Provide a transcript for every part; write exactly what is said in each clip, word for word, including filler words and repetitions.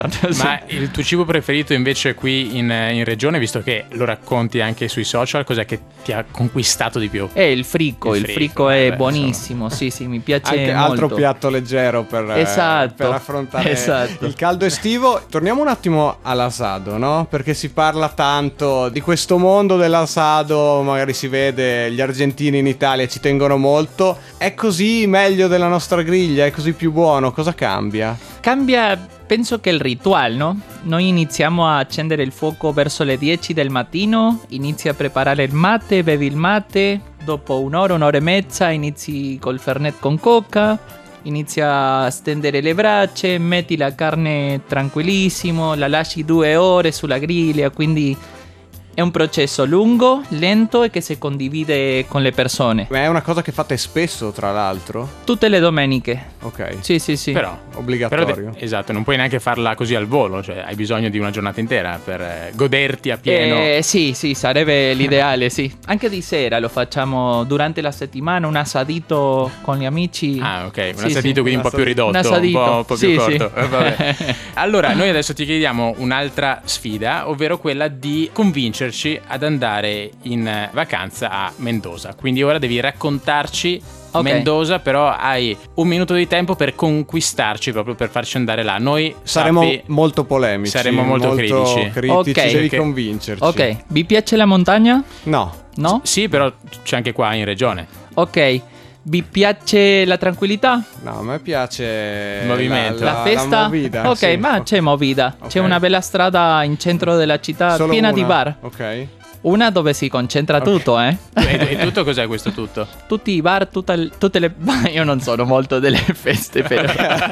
Ma il tuo cibo preferito invece qui in, in regione, visto che lo racconti anche sui social, cos'è che ti ha conquistato di più? È il fricco, il, il fricco è beh, buonissimo, insomma. Sì sì, mi piace anche molto. Altro piatto leggero per, esatto, eh, per affrontare esatto. il caldo estivo. Torniamo un attimo all'asado, no? Perché si parla tanto di questo mondo dell'asado, magari si vede gli argentini in Italia ci tengono molto. È così meglio della nostra griglia? È così più buono? Cosa cambia? Cambia, penso che il rituale, no? Noi iniziamo a accendere il fuoco verso le dieci del mattino, inizi a preparare il mate, bevi il mate, dopo un'ora, un'ora e mezza inizi col fernet con coca, inizi a stendere le braccia, metti la carne tranquillissimo, la lasci due ore sulla griglia, quindi è un processo lungo, lento e che si condivide con le persone. Ma è una cosa che fate spesso, tra l'altro? Tutte le domeniche. Ok. Sì, sì, sì. Però obbligatorio. Però te, esatto, non puoi neanche farla così al volo, cioè hai bisogno di una giornata intera per eh, goderti a pieno. Eh, sì, sì, sarebbe l'ideale, sì. Anche di sera lo facciamo durante la settimana, un asadito con gli amici. Ah, ok, un sì, asadito sì. quindi un po' più ridotto, un, asadito. un po', un po' più sì, corto. Sì. Vabbè. Allora, noi adesso ti chiediamo un'altra sfida, ovvero quella di convincerci ad andare in vacanza a Mendoza. Quindi ora devi raccontarci okay. Mendoza, però hai un minuto di tempo per conquistarci, proprio per farci andare là. Noi saremo sappi, molto polemici, saremo molto, molto critici. critici okay. Devi Perché... convincerci. Ok, vi piace la montagna? No. No? S- sì, però c'è anche qua in regione. Ok. Vi piace la tranquillità? No, a me piace il movimento, la, la festa. La movida, ok, sì. ma c'è movida. Okay. C'è una bella strada in centro della città. Solo piena una? di bar. Ok. Una dove si concentra okay. tutto, eh? E, e tutto cos'è questo tutto? Tutti i bar, tutta, tutte le... Io non sono molto delle feste, però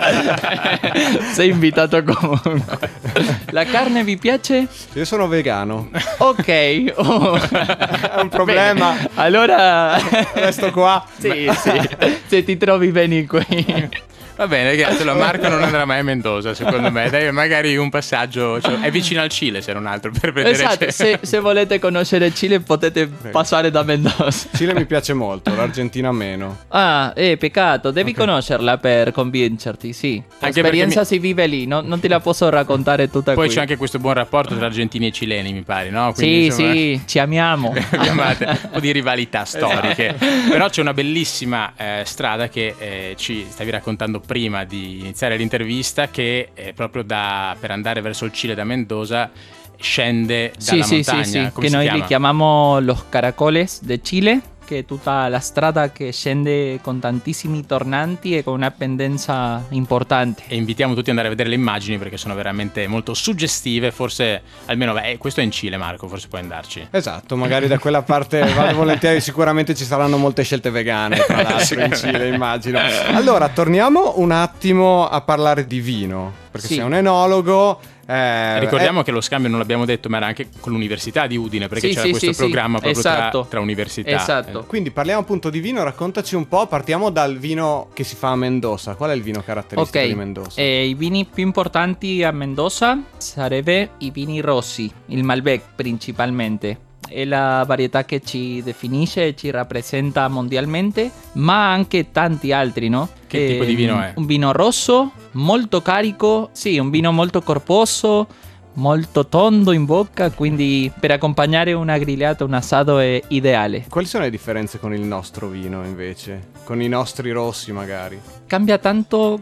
sei invitato comunque. La carne vi piace? Io sono vegano. Ok. Oh. È un problema. Bene. Allora resto qua. Sì, sì. Se ti trovi bene qui. Va bene, grazie. Marco non andrà mai a Mendoza, secondo me. Dai, magari un passaggio. Cioè, è vicino al Cile, se non altro, per vedere. Esatto, se, se volete conoscere il Cile potete Beh. passare da Mendoza. Cile mi piace molto, l'Argentina meno. Ah, eh, peccato. Devi okay. conoscerla per convincerti, sì. L'esperienza mi... si vive lì, no, non te la posso raccontare tutta Poi qui. c'è anche questo buon rapporto tra argentini e cileni, mi pare, no? Quindi, sì, insomma... sì, ci amiamo. Amate, un po' di rivalità storiche. Però c'è una bellissima eh, strada che eh, ci stavi raccontando prima di iniziare l'intervista, che è proprio da per andare verso il Cile da Mendoza scende dalla sì, montagna. Sì, sì, come che si noi chiama? li chiamiamo los caracoles de Chile, che è tutta la strada che scende con tantissimi tornanti e con una pendenza importante. E invitiamo tutti ad andare a vedere le immagini perché sono veramente molto suggestive. Forse almeno beh, questo è in Cile, Marco, forse puoi andarci. Esatto, magari da quella parte vado volentieri. Sicuramente ci saranno molte scelte vegane, tra l'altro, in Cile, immagino. Allora, torniamo un attimo a parlare di vino, perché sì. sei un enologo. Eh, Ricordiamo eh, che lo scambio non l'abbiamo detto, ma era anche con l'Università di Udine, perché sì, c'era sì, questo sì, programma sì. proprio Esatto. tra, tra università. Esatto. Eh, quindi parliamo appunto di vino, raccontaci un po', partiamo dal vino che si fa a Mendoza. Qual è il vino caratteristico okay. di Mendoza? Eh, I vini più importanti a Mendoza sarebbe i vini rossi, il Malbec principalmente. È la varietà che ci definisce e ci rappresenta mondialmente, ma anche tanti altri, no? Che eh, tipo di vino è? Un vino rosso, molto carico, sì, un vino molto corposo, molto tondo in bocca, quindi per accompagnare una grigliata, un asado è ideale. Quali sono le differenze con il nostro vino invece? Con i nostri rossi magari? Cambia tanto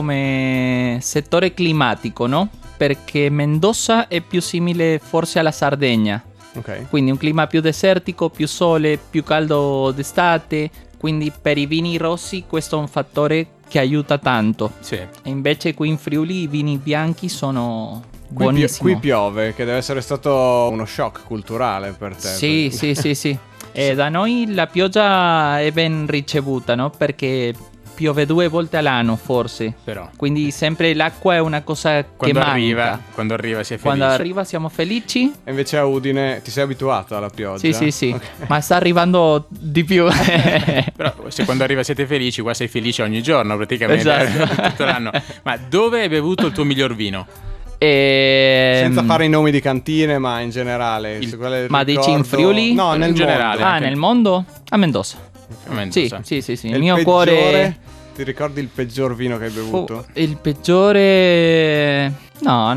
come settore climatico, no? Perché Mendoza è più simile forse alla Sardegna. Okay. Quindi un clima più desertico, più sole, più caldo d'estate, quindi per i vini rossi questo è un fattore che aiuta tanto. Sì. E invece qui in Friuli i vini bianchi sono qui buonissimi. Qui piove, che deve essere stato uno shock culturale per te. Sì, per... sì, sì, sì. E da noi la pioggia è ben ricevuta, no? Perché piove due volte all'anno forse, però quindi sempre l'acqua è una cosa quando che arriva, manca. Quando arriva si è felice. Quando arriva siamo felici. E invece a Udine ti sei abituato alla pioggia? Sì, sì, sì, okay. Ma sta arrivando di più. Però se quando arriva siete felici, qua sei felice ogni giorno praticamente. Esatto. Tutto l'anno. Ma dove hai bevuto il tuo miglior vino? E... Senza fare i nomi di cantine, ma in generale. Il... Ma ricordo... dici in Friuli? No, nel in generale. Ah, nel mondo? A Mendoza. A Mendoza. Sì, sì, sì, sì. Il, il mio peggiore... cuore... Ti ricordi il peggior vino che hai bevuto? Fu il peggiore... No,